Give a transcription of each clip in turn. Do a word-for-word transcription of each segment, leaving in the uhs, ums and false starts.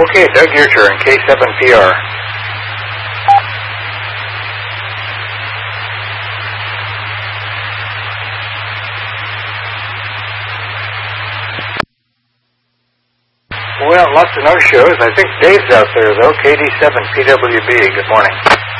Okay, Doug, your turn, K seven P R. Well, lots of no-shows. I think Dave's out there, though. K D seven P W B, good morning.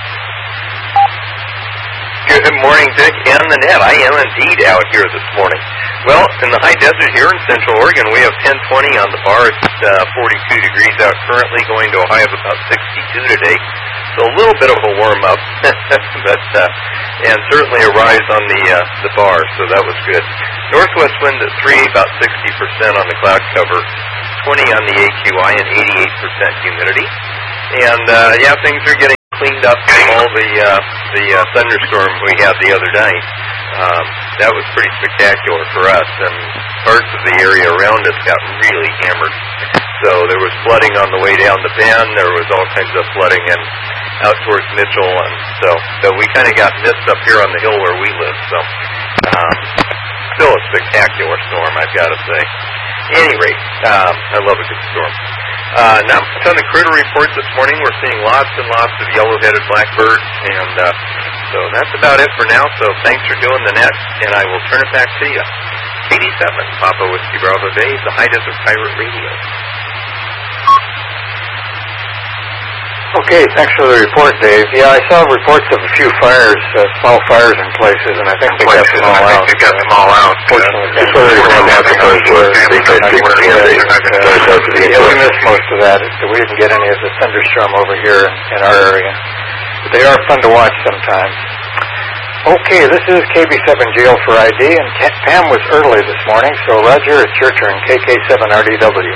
Good morning, Dick and the net. I am indeed out here this morning. Well, in the high desert here in Central Oregon, we have ten twenty on the bar. It's uh, forty-two degrees out currently, going to a high of about sixty-two today. So a little bit of a warm-up, but uh, and certainly a rise on the uh, the bar, so that was good. Northwest wind at three, about sixty percent on the cloud cover, twenty on the A Q I, and eighty-eight percent humidity. And, uh, yeah, things are getting cleaned up from all the uh, the uh, thunderstorm we had the other night. Um, that was pretty spectacular for us, and parts of the area around us got really hammered. So there was flooding on the way down the bend. There was all kinds of flooding and out towards Mitchell, and so so we kind of got missed up here on the hill where we live. So um, still a spectacular storm, I've got to say. At any rate, um, I love a good storm. Uh, now, on the critter report this morning, we're seeing lots and lots of yellow-headed blackbirds, and uh, so that's about it for now. So thanks for doing the net, and I will turn it back to you. K D seven, Papa Whiskey Bravo Bay, the High Desert Pirate Radio. Okay, thanks for the report, Dave. Yeah, I saw reports of a few fires, uh, small fires in places, and I think they got them all out. They got them all out. Fortunately, that's what they're going to have because they said people were Yeah, we missed most of that. We didn't get any of the thunderstorm over here in our area. But they are fun to watch sometimes. Okay, this is K B seven Jail for I D, and Pam was early this morning, so Roger, it's your turn, K K seven R D W.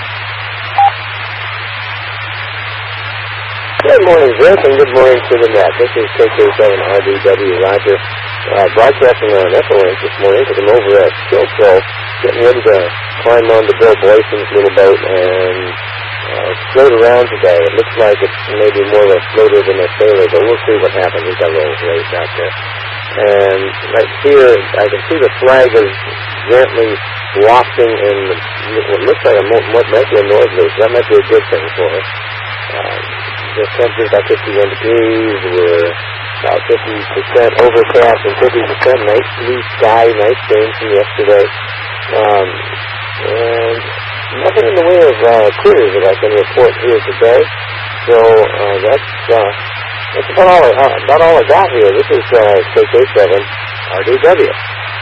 Good morning, Rick, and good morning to the net. This is K K seven R D W, Roger, uh, broadcasting on Echolink this morning because I'm over at Skilpro, getting ready to climb on to Bill Boyson's little boat and uh, float around today. It looks like it's maybe more of a floater than a sailor, but we'll see what happens. We've got a little race out there. And right here, I can see the flag is gently wafting in what looks like a, what might be a northerly. That might be a good thing for us. Uh, The temperature is about fifty-one degrees. We're about fifty percent overcast and fifty percent nice blue sky, nice change from yesterday. Um, and nothing in the way of uh, critters that I can report here today. So uh, that's uh, that's about all, I, uh, about all I got here. This is uh, K K seven R D W.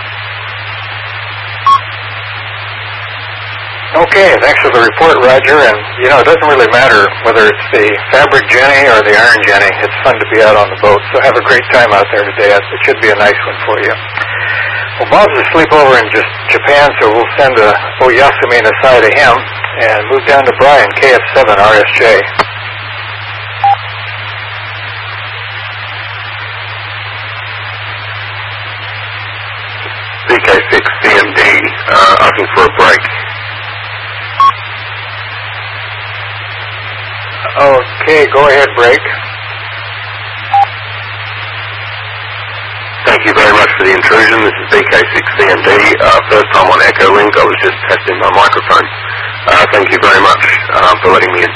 Okay, thanks for the report, Roger. And, you know, it doesn't really matter whether it's the fabric Jenny or the iron Jenny. It's fun to be out on the boat, so have a great time out there today. It should be a nice one for you. Well, Bob's asleep over in just Japan, so we'll send a Oyasumi Nasai to him and move down to Brian, K F seven R S J. B K six C M D, uh, looking for a break. Okay, go ahead, break. Thank you very much for the intrusion. This is B K six C M D. Uh, first time on Echolink. I was just testing my microphone. Uh, thank you very much uh, for letting me in.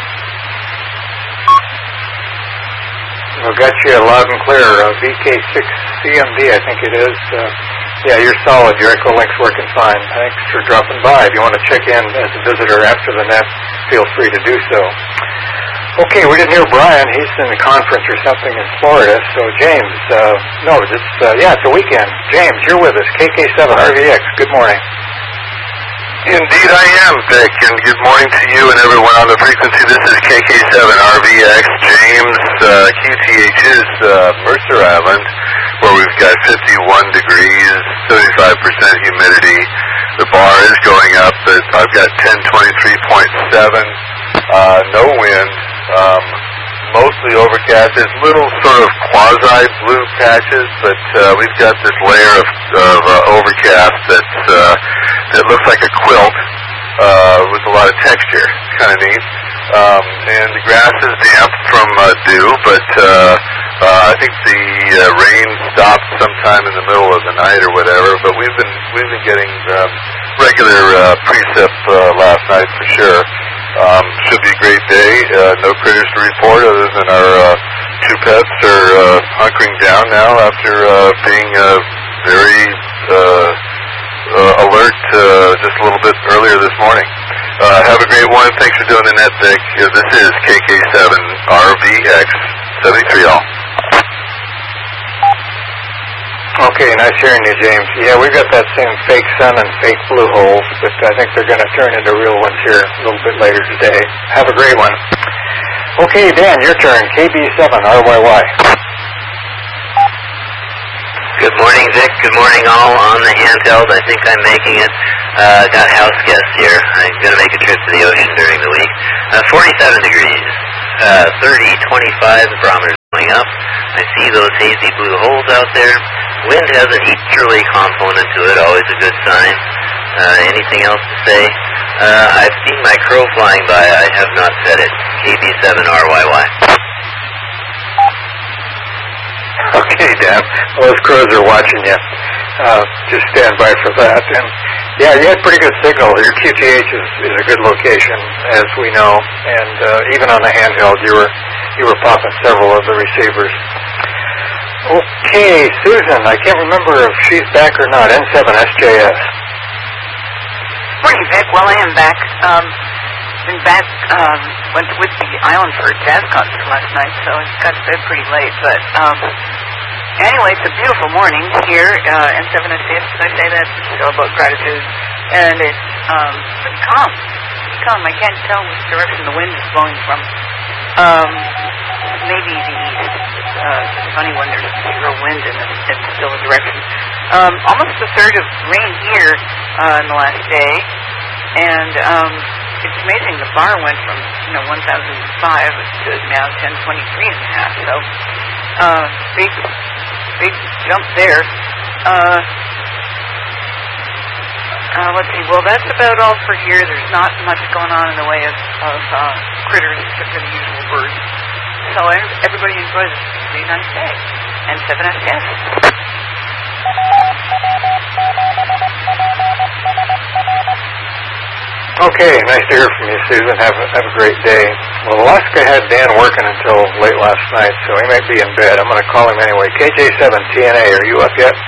We've got you loud and clear. Uh, B K six C M D, I think it is. Uh, yeah, you're solid. Your Echolink's working fine. Thanks for dropping by. If you want to check in as a visitor after the net, feel free to do so. Okay, we didn't hear Brian. He's in a conference or something in Florida. So, James, uh, no, it's, uh, yeah, it's a weekend. James, you're with us, K K seven R V X. Good morning. Indeed I am, Vic, and good morning to you and everyone on the frequency. This is K K seven R V X, James, uh, Q T H's uh, Mercer Island, where we've got fifty-one degrees, thirty-five percent humidity. The bar is going up, but I've got ten twenty-three point seven, uh, no wind. Um, mostly overcast. There's little sort of quasi-blue patches, but uh, we've got this layer of, of uh, overcast that's, uh, that looks like a quilt uh, with a lot of texture. Kind of neat. Um, and the grass is damp from uh, dew, but uh, uh, I think the uh, rain stopped sometime in the middle of the night or whatever. But we've been we've been getting um, regular uh, precip uh, last night for sure. Um, should be a great day. Uh, no critters to report other than our uh, two pets are uh, hunkering down now after uh, being uh, very uh, uh, alert uh, just a little bit earlier this morning. Uh, have a great one. Thanks for doing the net, Vic. Uh, this is K K seven R V X seventy-three all. Okay, nice hearing you, James. Yeah, we've got that same fake sun and fake blue holes, but I think they're going to turn into real ones here a little bit later today. Have a great one. Okay, Dan, your turn. K B seven R Y Y. Good morning, Vic. Good morning, all on the handheld. I think I'm making it. Uh, got house guests here. I'm going to make a trip to the ocean during the week. Uh, forty-seven degrees. Uh, thirty, twenty-five, the barometer's going up. I see those hazy blue holes out there. Wind has an easterly component to it, always a good sign. Uh, anything else to say? Uh, I've seen my crow flying by. I have not said it. K B seven R Y Y. Okay, Dan. Well, those crows are watching you. Uh, just stand by for that. And yeah, you had pretty good signal. Your Q T H is, is a good location, as we know. And uh, even on the handheld, you were you were popping several of the receivers. Okay, Susan. I can't remember if she's back or not. N seven S J S. Morning, Vic. Well, I am back. Um, been back. Um, went to Whiskey Island for a jazz concert last night, so I got to bed pretty late. But um, anyway, it's a beautiful morning here. Uh, N seven S J S. Did I say that? Show about gratitude, and it's um, pretty calm. Pretty calm. I can't tell which direction the wind is blowing from. Um, maybe the east. Uh, it's funny when there's zero wind and it's still a direction. Um, almost a third of rain here uh, in the last day, and um, it's amazing. The bar went from you know one thousand five to now ten twenty-three and a half. So uh, big, big jump there. Uh, uh, let's see. Well, that's about all for here. There's not much going on in the way of, of uh, critters except for the usual birds. So everybody enjoys a pretty nice day. And seven S S. Okay, nice to hear from you, Susan. Have a, have a great day. Well, Alaska had Dan working until late last night, so he might be in bed. I'm going to call him anyway. K J seven T N A, are you up yet?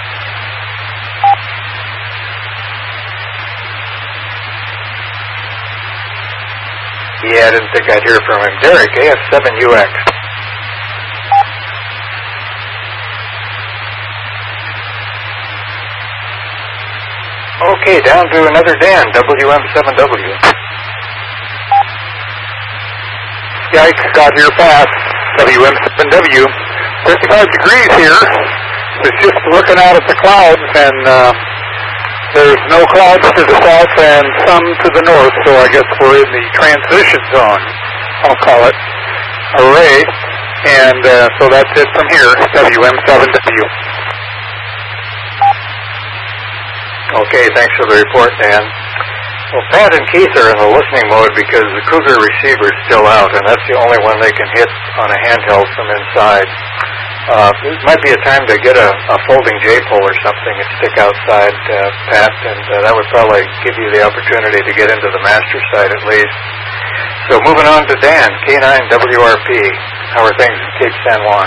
Yeah, I didn't think I'd hear from him. Derek, A F seven U X. Okay, down to another Dan, W M seven W. Yikes, got here fast. W M seven W. fifty-five degrees here. It's just looking out at the clouds, and uh, there's no clouds to the south and some to the north, so I guess we're in the transition zone, I'll call it, array. And uh, so that's it from here, W M seven W. Okay, thanks for the report, Dan. Well, Pat and Keith are in the listening mode because the Cougar receiver is still out, and that's the only one they can hit on a handheld from inside. Uh, it might be a time to get a, a folding J-pole or something and stick outside, uh, Pat, and uh, that would probably give you the opportunity to get into the master side at least. So moving on to Dan, K nine W R P. How are things in Cape San Juan?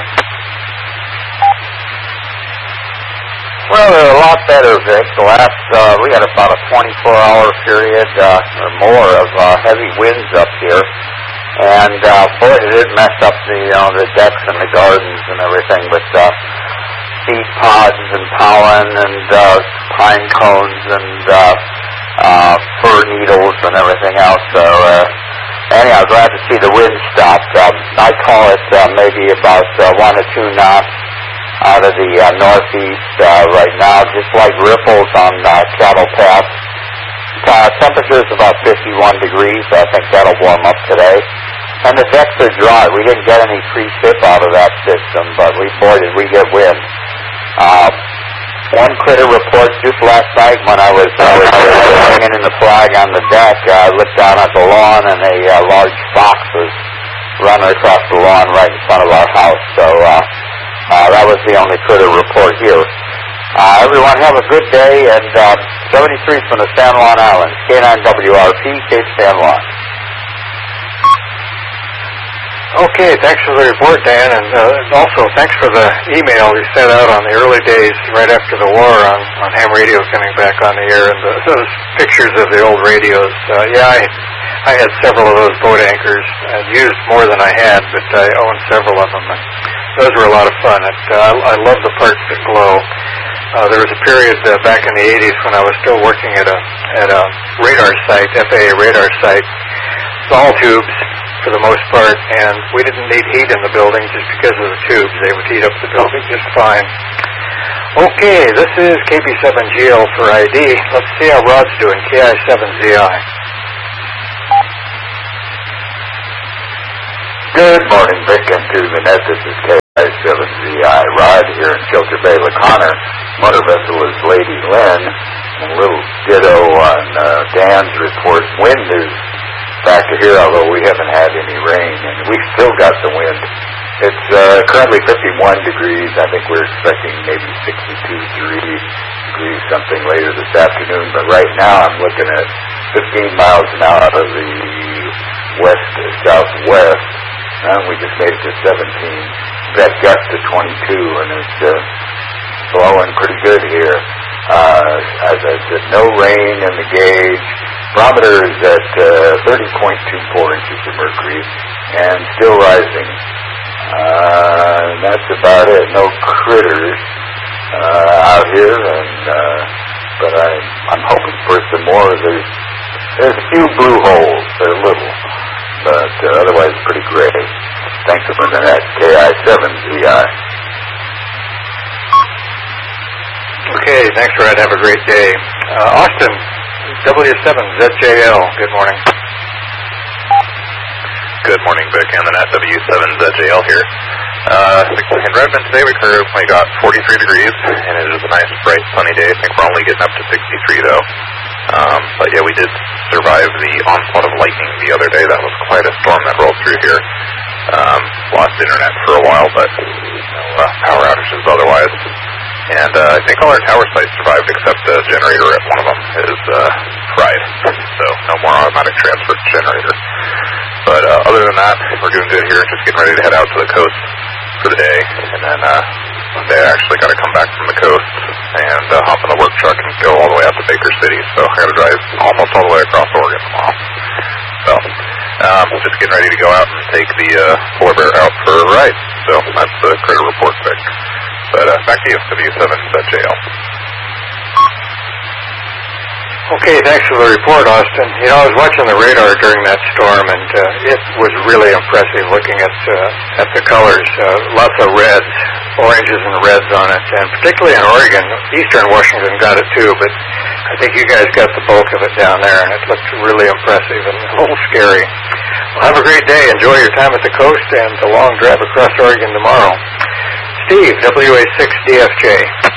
Well, they're a lot better, Vic. The last, uh, we had about a twenty-four hour period uh, or more of uh, heavy winds up here. And, uh, boy, it did mess up the, you know, the decks and the gardens and everything, but uh, seed pods and pollen and uh, pine cones and uh, uh, fir needles and everything else. So, uh, anyhow, glad to see the wind stopped. Um, I call it uh, maybe about uh, one or two knots out of the uh, northeast uh, right now, just like ripples on uh, Cattle Pass. Uh, temperature's about fifty-one degrees. I think that'll warm up today. And the decks are dry. We didn't get any precip out of that system, but we, boy, did we get wind. Uh, one critter report just last night when I was, I was, I was hanging in the flag on the deck. Uh, I looked down at the lawn, and a uh, large fox was running across the lawn right in front of our house. So, uh, Uh, that was the only critter report here. Uh, everyone have a good day, and uh, seventy-three from the San Juan Islands, K nine W R P, Cape San Juan. Okay, thanks for the report, Dan, and uh, also thanks for the email you sent out on the early days right after the war on, on ham radio coming back on the air, and the, those pictures of the old radios. Uh, yeah, I, I had several of those boat anchors and used more than I had, but I own several of them, and those were a lot of fun. It, uh, I love the parts that glow. Uh, there was a period uh, back in the eighties when I was still working at a at a radar site, F A A radar site, all tubes for the most part, and we didn't need heat in the building just because of the tubes. They would heat up the building just fine. Okay, this is K B seven G L for I D. Let's see how Rod's doing, K I seven Z I. Good morning, Vic, and to the net. This is K I seven Z I. Rod here in Shelter Bay, LaConner. Motor vessel is Lady Lynn. And a little ditto on uh, Dan's report. Wind is back to here, although we haven't had any rain, and we've still got the wind. It's uh, currently fifty-one degrees. I think we're expecting maybe sixty-two degrees, something later this afternoon. But right now I'm looking at fifteen miles an hour out of the west to southwest, and we just made it to seventeen. That gust to twenty-two, and it's uh, blowing pretty good here. Uh, as I said, no rain in the gauge. Barometer is at uh, thirty point two four inches of mercury and still rising. Uh, and that's about it. No critters uh, out here, and uh, but I, I'm hoping for some more. There's there's a few blue holes. They're little, but uh, otherwise pretty gray. Thanks for that. K I seven Z I. Okay, thanks, Rod. Have a great day. Uh, Austin, W seven Z J L. Good morning. Good morning, Vic, and then at W seven Z J L here. Uh, in Redmond today we currently got forty-three degrees, and it is a nice, bright, sunny day. I think we're only getting up to sixty-three, though. Um, but yeah, we did survive the onslaught of lightning the other day. That was quite a storm that rolled through here. Um, lost internet for a while, but no uh, power outages otherwise. And uh, I think all our tower sites survived except the generator at one of them is uh, fried. So no more automatic transfer generator. But uh, other than that, we're doing good here. Just getting ready to head out to the coast for the day. And then uh, Monday I actually got to come back from the coast and uh, hop in the work truck and go all the way out to Baker City. So I got to drive almost all the way across Oregon tomorrow. So um, just getting ready to go out and take the uh, polar bear out for a ride. So that's the critter report pick. But uh, back to you, W seven Z J L. Okay, thanks for the report, Austin. You know, I was watching the radar during that storm, and uh, it was really impressive looking at uh, at the colors. Uh, lots of reds, oranges and reds on it, and particularly in Oregon. Eastern Washington got it too, but I think you guys got the bulk of it down there, and it looked really impressive and a little scary. Well, have a great day. Enjoy your time at the coast and the long drive across Oregon tomorrow. Steve, W A six D F J.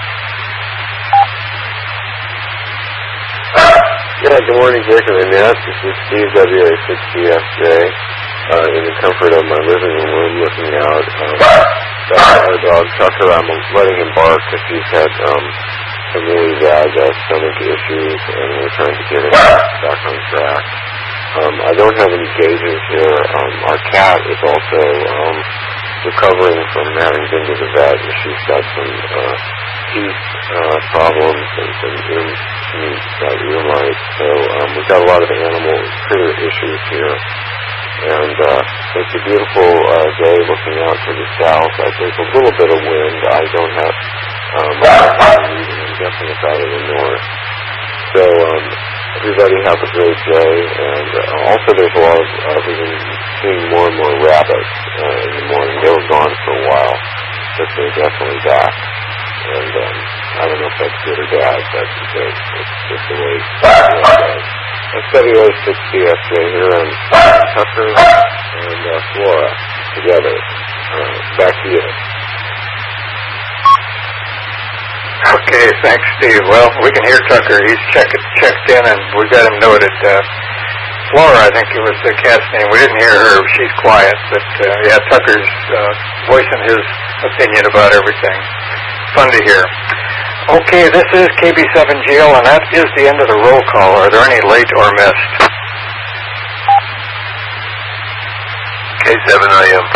Yeah, good morning, Jacob and Nat. This is Steve, W A six D F J, uh, in the comfort of my living room looking out. Um, our dog Tucker, I'm letting him bark because he's had um, some really bad uh, stomach issues, and we're trying to get him back on track. Um, I don't have any gauges here. Um, our cat is also um, recovering from having been to the vet, and she's got some uh, teeth uh, problems and some ear, uh, ear mites. So um, we've got a lot of animal critter issues here. And uh, it's a beautiful uh, day looking out to the south. Uh, there's a little bit of wind. I don't have um, I'm guessing it's out of the north. So um, everybody have a great day. And uh, also there's a lot of, uh, we've been seeing more and more rabbits uh, in the morning. They were gone for a while, but they're definitely back. And um, I don't know if that's good or bad, but it's, it's just the way it's goes. That's W A six D F J here on Tucker and uh, Flora together. Uh, back to you. Okay, thanks, Steve. Well, we can hear Tucker. He's checked checked in, and we've got him noted. Uh, Flora, I think it was the cat's name. We didn't hear her. She's quiet, but uh, yeah, Tucker's uh, voicing his opinion about everything. Fun to hear. Okay, this is K B seven G L, and that is the end of the roll call. Are there any late or missed? K K seven I M.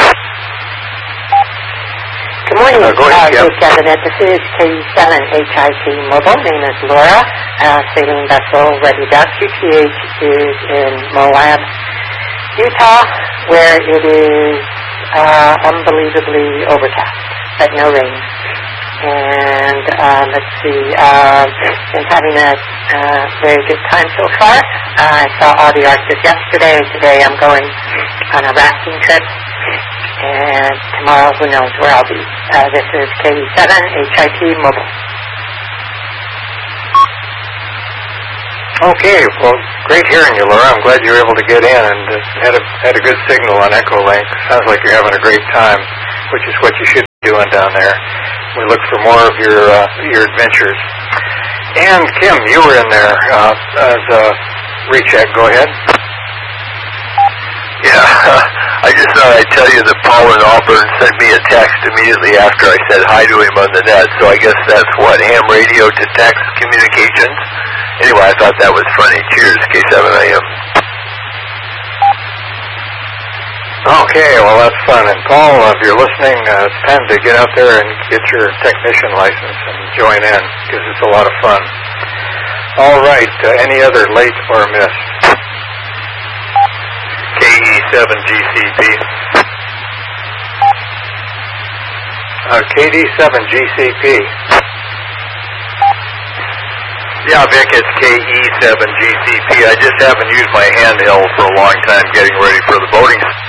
Good morning, uh, go ahead, uh, Dick Cabinet. This is K seven H I T Mobile. Name is Laura. Uh, sailing vessel ready dock. Q T H is in Moab, Utah, where it is uh, unbelievably overcast, but no rain. And uh, let's see, uh, been having a uh, very good time so far. Uh, I saw all the Arctic yesterday. Today I'm going on a rafting trip. And tomorrow, who knows where I'll be. Uh, this is K seven H I T Mobile. Okay, well, great hearing you, Laura. I'm glad you were able to get in and uh, had a had a good signal on Echolink. Sounds like you're having a great time, which is what you should be doing down there. We look for more of your uh, your adventures. And Kim, you were in there uh, as a recheck. Go ahead. Yeah, I just thought I'd tell you that Paul in Auburn sent me a text immediately after I said hi to him on the net, so I guess that's what, ham radio to text communications? Anyway, I thought that was funny. Cheers, K seven I M. Okay, well, that's fun. And Paul, if you're listening, uh, it's time to get out there and get your technician license and join in, because it's a lot of fun. All right, uh, any other late or missed? K E seven G C P. Uh, K D seven G C P. Yeah, Vic, it's K E seven G C P. I just haven't used my handheld for a long time getting ready for the boating